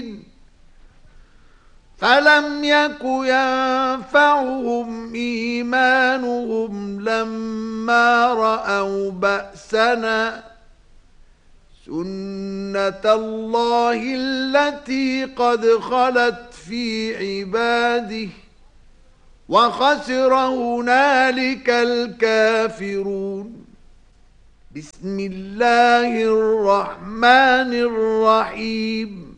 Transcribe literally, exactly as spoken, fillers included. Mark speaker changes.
Speaker 1: الدين فلم يك ينفعهم إيمانهم لما رأوا بأسنا سنة الله التي قد خلت في عباده وخسر هنالك الكافرون. بسم الله الرحمن الرحيم.